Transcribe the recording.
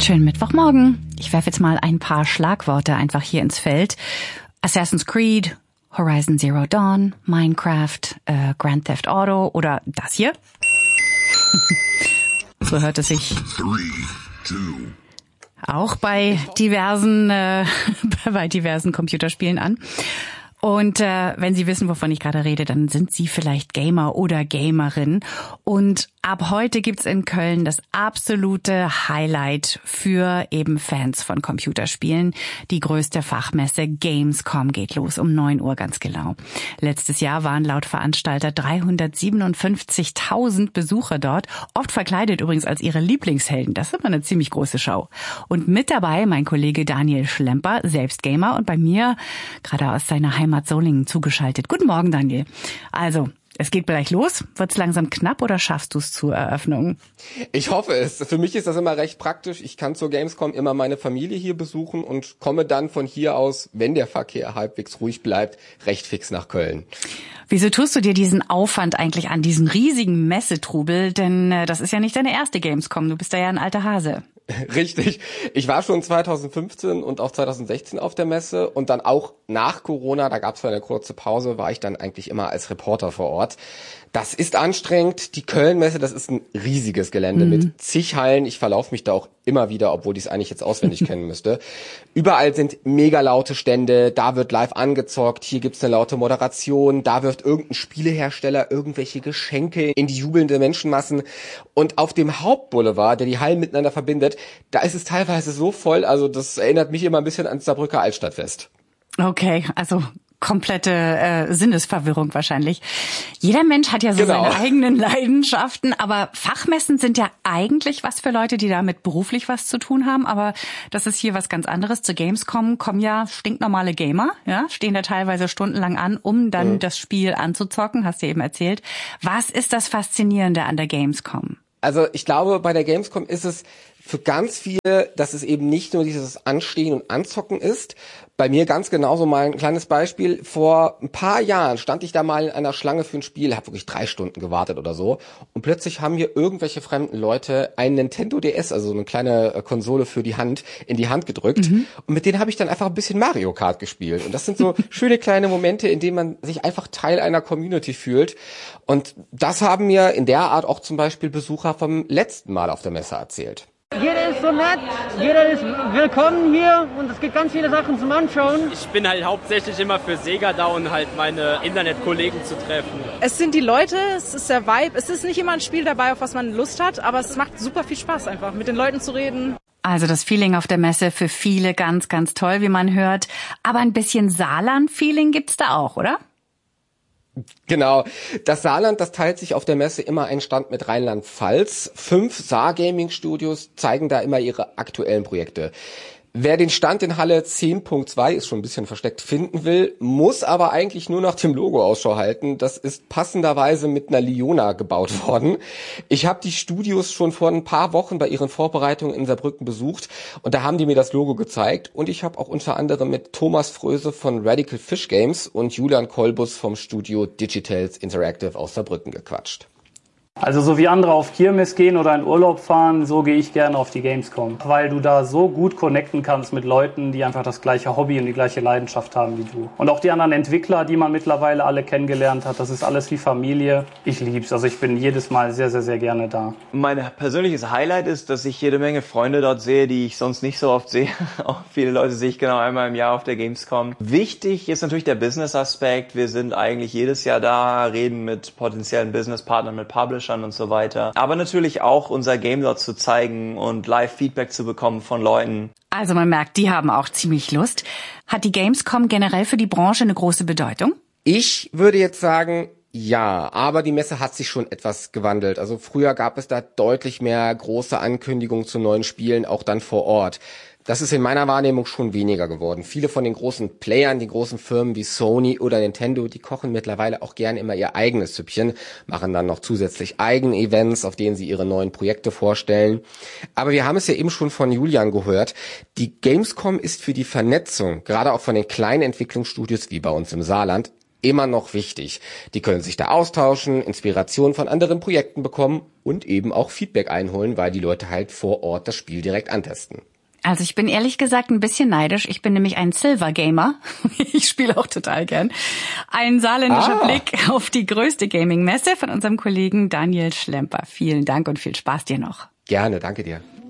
Schönen Mittwochmorgen. Ich werfe jetzt mal ein paar Schlagworte einfach hier ins Feld. Assassin's Creed, Horizon Zero Dawn, Minecraft, Grand Theft Auto oder das hier. So hört es sich auch bei diversen Computerspielen an. Und wenn Sie wissen, wovon ich gerade rede, dann sind Sie vielleicht Gamer oder Gamerin. Und ab heute gibt's in Köln das absolute Highlight für eben Fans von Computerspielen. Die größte Fachmesse Gamescom geht los um 9 Uhr ganz genau. Letztes Jahr waren laut Veranstalter 357.000 Besucher dort, oft verkleidet übrigens als ihre Lieblingshelden. Das ist immer eine ziemlich große Show. Und mit dabei mein Kollege Daniel Schlemper, selbst Gamer und bei mir gerade aus seiner Heimat Solingen zugeschaltet. Guten Morgen, Daniel. Also, es geht gleich los. Wird's langsam knapp oder schaffst du's zur Eröffnung? Ich hoffe es. Für mich ist das immer recht praktisch. Ich kann zur Gamescom immer meine Familie hier besuchen und komme dann von hier aus, wenn der Verkehr halbwegs ruhig bleibt, recht fix nach Köln. Wieso tust du dir diesen Aufwand eigentlich an, diesen riesigen Messetrubel? Denn das ist ja nicht deine erste Gamescom. Du bist da ja ein alter Hase. Richtig. Ich war schon 2015 und auch 2016 auf der Messe und dann auch nach Corona, da gab es eine kurze Pause, war ich dann eigentlich immer als Reporter vor Ort. Das ist anstrengend. Die Köln-Messe, das ist ein riesiges Gelände mit zig Hallen. Ich verlaufe mich da auch immer wieder, obwohl ich es eigentlich jetzt auswendig kennen müsste. Überall sind mega laute Stände, da wird live angezockt, hier gibt's eine laute Moderation, da wirft irgendein Spielehersteller irgendwelche Geschenke in die jubelnde Menschenmassen. Und auf dem Hauptboulevard, der die Hallen miteinander verbindet, da ist es teilweise so voll, also das erinnert mich immer ein bisschen ans Saarbrücker Altstadtfest. Okay, also komplette Sinnesverwirrung wahrscheinlich. Jeder Mensch hat ja so seine eigenen Leidenschaften, aber Fachmessen sind ja eigentlich was für Leute, die damit beruflich was zu tun haben, aber das ist hier was ganz anderes. Zur Gamescom kommen ja stinknormale Gamer, ja, stehen da teilweise stundenlang an, um dann das Spiel anzuzocken, hast du eben erzählt. Was ist das Faszinierende an der Gamescom? Also ich glaube, bei der Gamescom ist es für ganz viele, dass es eben nicht nur dieses Anstehen und Anzocken ist. Bei mir ganz genauso mal ein kleines Beispiel. Vor ein paar Jahren stand ich da mal in einer Schlange für ein Spiel, habe wirklich 3 Stunden gewartet oder so. Und plötzlich haben mir irgendwelche fremden Leute einen Nintendo DS, also so eine kleine Konsole für die Hand, in die Hand gedrückt. Und mit denen habe ich dann einfach ein bisschen Mario Kart gespielt. Und das sind so schöne kleine Momente, in denen man sich einfach Teil einer Community fühlt. Und das haben mir in der Art auch zum Beispiel Besucher vom letzten Mal auf der Messe erzählt. Jeder ist so nett, jeder ist willkommen hier und es gibt ganz viele Sachen zum Anschauen. Ich bin halt hauptsächlich immer für Sega da und halt meine Internetkollegen zu treffen. Es sind die Leute, es ist der Vibe, es ist nicht immer ein Spiel dabei, auf was man Lust hat, aber es macht super viel Spaß einfach, mit den Leuten zu reden. Also das Feeling auf der Messe für viele ganz, ganz toll, wie man hört. Aber ein bisschen Saarland-Feeling gibt's da auch, oder? Genau. Das Saarland, das teilt sich auf der Messe immer einen Stand mit Rheinland-Pfalz. 5 Saar-Gaming-Studios zeigen da immer ihre aktuellen Projekte. Wer den Stand in Halle 10.2, ist schon ein bisschen versteckt, finden will, muss aber eigentlich nur nach dem Logo Ausschau halten. Das ist passenderweise mit einer Liona gebaut worden. Ich habe die Studios schon vor ein paar Wochen bei ihren Vorbereitungen in Saarbrücken besucht und da haben die mir das Logo gezeigt. Und ich habe auch unter anderem mit Thomas Fröse von Radical Fish Games und Julian Kolbus vom Studio Digitals Interactive aus Saarbrücken gequatscht. Also so wie andere auf Kirmes gehen oder in Urlaub fahren, so gehe ich gerne auf die Gamescom. Weil du da so gut connecten kannst mit Leuten, die einfach das gleiche Hobby und die gleiche Leidenschaft haben wie du. Und auch die anderen Entwickler, die man mittlerweile alle kennengelernt hat, das ist alles wie Familie. Ich lieb's, also ich bin jedes Mal sehr, sehr, sehr gerne da. Mein persönliches Highlight ist, dass ich jede Menge Freunde dort sehe, die ich sonst nicht so oft sehe. Auch viele Leute sehe ich genau einmal im Jahr auf der Gamescom. Wichtig ist natürlich der Business-Aspekt. Wir sind eigentlich jedes Jahr da, reden mit potenziellen Businesspartnern, mit Publishern und so weiter. Aber natürlich auch unser Game dort zu zeigen und Live-Feedback zu bekommen von Leuten. Also man merkt, die haben auch ziemlich Lust. Hat die Gamescom generell für die Branche eine große Bedeutung? Ich würde jetzt sagen, ja, aber die Messe hat sich schon etwas gewandelt. Also früher gab es da deutlich mehr große Ankündigungen zu neuen Spielen, auch dann vor Ort. Das ist in meiner Wahrnehmung schon weniger geworden. Viele von den großen Playern, die großen Firmen wie Sony oder Nintendo, die kochen mittlerweile auch gerne immer ihr eigenes Süppchen, machen dann noch zusätzlich eigene Events, auf denen sie ihre neuen Projekte vorstellen. Aber wir haben es ja eben schon von Julian gehört, die Gamescom ist für die Vernetzung, gerade auch von den kleinen Entwicklungsstudios wie bei uns im Saarland, immer noch wichtig. Die können sich da austauschen, Inspiration von anderen Projekten bekommen und eben auch Feedback einholen, weil die Leute halt vor Ort das Spiel direkt antesten. Also ich bin ehrlich gesagt ein bisschen neidisch. Ich bin nämlich ein Silver Gamer. Ich spiele auch total gern. Ein saarländischer Blick auf die größte Gaming-Messe von unserem Kollegen Daniel Schlemper. Vielen Dank und viel Spaß dir noch. Gerne, danke dir.